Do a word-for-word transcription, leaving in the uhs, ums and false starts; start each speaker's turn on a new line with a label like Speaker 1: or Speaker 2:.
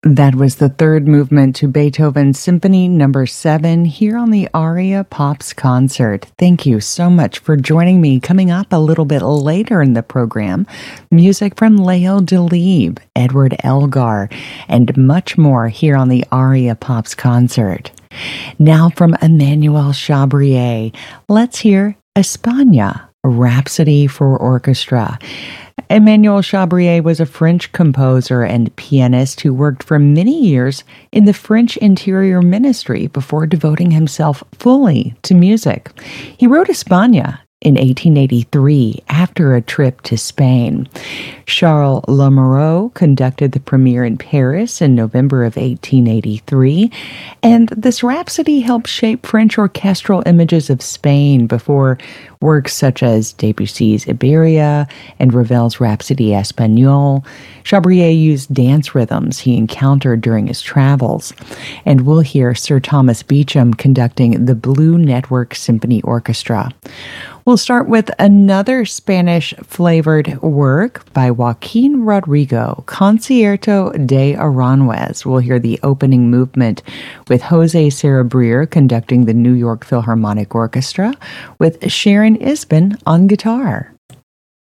Speaker 1: That was the third movement to Beethoven's Symphony Number seven here on the Aria Pops concert. Thank you so much for joining me. Coming up a little bit later in the program, music from Leo Delibes, Edward Elgar, and much more here on the Aria Pops concert. Now from Emmanuel Chabrier, let's hear España, Rhapsody for Orchestra. Emmanuel Chabrier was a French composer and pianist who worked for many years in the French Interior Ministry before devoting himself fully to music. He wrote España in eighteen eighty-three after a trip to Spain. Charles Lamoureux conducted the premiere in Paris in November of eighteen eighty-three, and this rhapsody helped shape French orchestral images of Spain before works such as Debussy's Iberia and Ravel's Rhapsody Espagnole. Chabrier used dance rhythms he encountered during his travels, and we'll hear Sir Thomas Beecham conducting the Blue Network Symphony Orchestra. We'll start with another Spanish-flavored work by Joaquin Rodrigo, Concierto de Aranjuez. We'll hear the opening movement with Jose Cerebrier conducting the New York Philharmonic Orchestra with Sharon Isbin on guitar.